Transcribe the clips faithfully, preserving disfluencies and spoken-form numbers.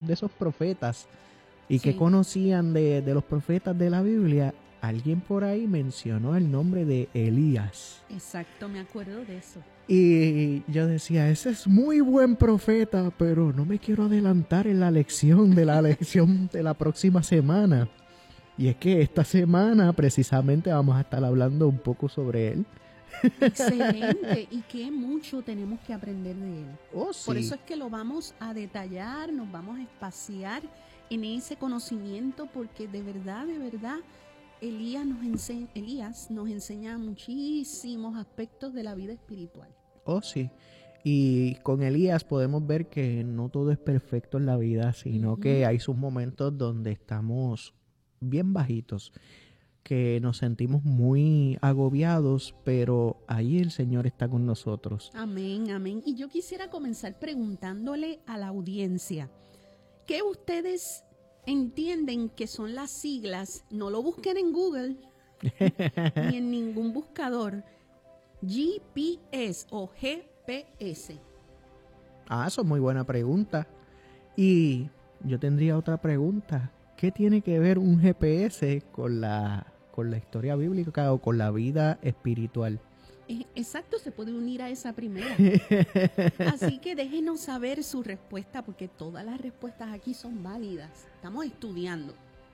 de esos profetas y Sí. que conocían de, de los profetas de la Biblia, alguien por ahí mencionó el nombre de Elías. Exacto, me acuerdo de eso. Y yo decía, ese es muy buen profeta, pero no me quiero adelantar en la lección de la lección de la próxima semana. Y es que esta semana precisamente vamos a estar hablando un poco sobre él. Excelente, y que mucho tenemos que aprender de él. Oh, sí. Por eso es que lo vamos a detallar, nos vamos a espaciar en ese conocimiento, porque de verdad, de verdad, Elías nos enseña, Elías nos enseña muchísimos aspectos de la vida espiritual. Oh, sí. Y con Elías podemos ver que no todo es perfecto en la vida, sino Ujú. que hay sus momentos donde estamos bien bajitos, que nos sentimos muy agobiados, pero ahí el Señor está con nosotros. Amén, amén. Y yo quisiera comenzar preguntándole a la audiencia, ¿qué ustedes entienden que son las siglas? No lo busquen en Google ni en ningún buscador. G P S o G P S. Ah, eso es muy buena pregunta. Y yo tendría otra pregunta. ¿Qué tiene que ver un G P S con la, con la historia bíblica o con la vida espiritual? Eh, Exacto, se puede unir a esa primera. Así que déjenos saber su respuesta, porque todas las respuestas aquí son válidas. Estamos estudiando.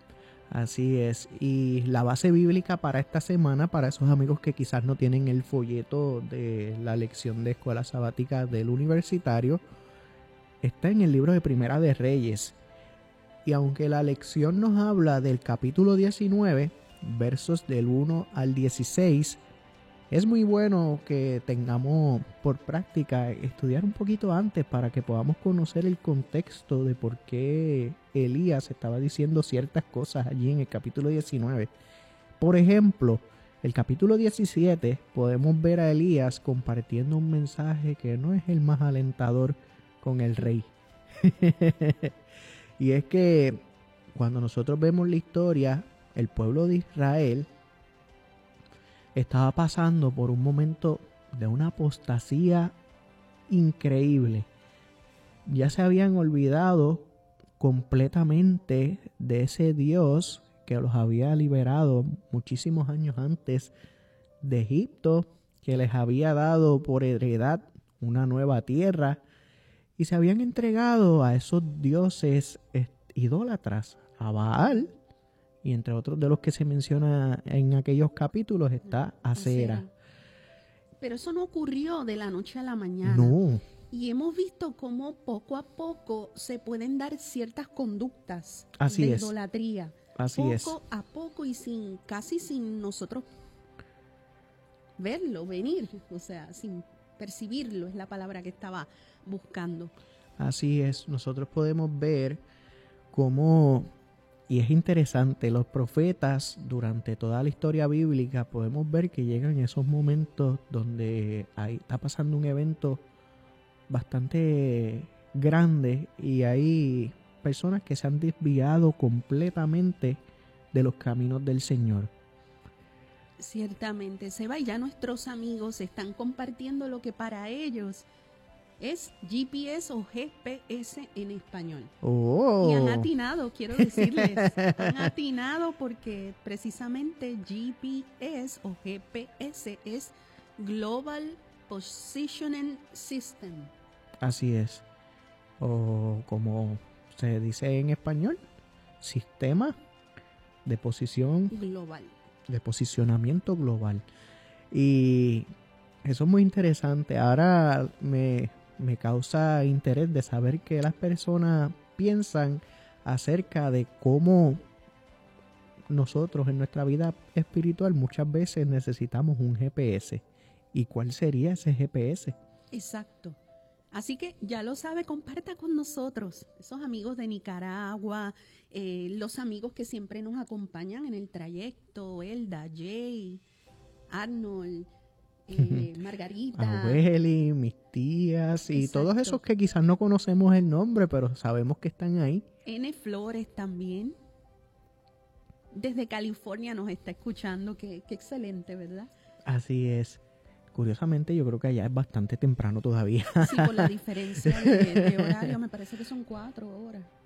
Así es. Y la base bíblica para esta semana, para esos amigos que quizás no tienen el folleto de la lección de escuela sabática del universitario, está en el libro de Primera de Reyes. Y aunque la lección nos habla del capítulo diecinueve, versos del uno al dieciséis, es muy bueno que tengamos por práctica estudiar un poquito antes para que podamos conocer el contexto de por qué Elías estaba diciendo ciertas cosas allí en el capítulo diecinueve. Por ejemplo, el capítulo diecisiete podemos ver a Elías compartiendo un mensaje que no es el más alentador con el rey. Y es que cuando nosotros vemos la historia, el pueblo de Israel estaba pasando por un momento de una apostasía increíble. Ya se habían olvidado completamente de ese Dios que los había liberado muchísimos años antes de Egipto, que les había dado por heredad una nueva tierra, y se habían entregado a esos dioses idólatras, a Baal, y entre otros de los que se menciona en aquellos capítulos está Acera. Pero eso no ocurrió de la noche a la mañana. No. Y hemos visto cómo poco a poco se pueden dar ciertas conductas Así de es. idolatría. Así poco es. a poco y sin casi sin nosotros verlo, venir, o sea, sin percibirlo, es la palabra que estaba buscando. Así es. Nosotros podemos ver cómo, y es interesante, los profetas durante toda la historia bíblica podemos ver que llegan esos momentos donde ahí está pasando un evento bastante grande y hay personas que se han desviado completamente de los caminos del Señor. Ciertamente, Seba, y ya nuestros amigos están compartiendo lo que para ellos es G P S o G P S en español. Oh. Y han atinado, quiero decirles, han atinado porque precisamente G P S o G P S es Global Positioning System. Así es. O como se dice en español, sistema de posición global, de posicionamiento global. Y eso es muy interesante. Ahora me, me causa interés de saber qué las personas piensan acerca de cómo nosotros en nuestra vida espiritual muchas veces necesitamos un G P S. ¿Y cuál sería ese G P S? Exacto. Así que ya lo sabe, comparta con nosotros, esos amigos de Nicaragua, eh, los amigos que siempre nos acompañan en el trayecto, Elda, Jay, Arnold, eh, Margarita. Abueli, mis tías y Exacto. todos esos que quizás no conocemos el nombre, pero sabemos que están ahí. N. Flores también. Desde California nos está escuchando, qué, qué excelente, ¿verdad? Así es. Curiosamente, yo creo que allá es bastante temprano todavía. Sí, por la diferencia de, de horario, me parece que son cuatro horas.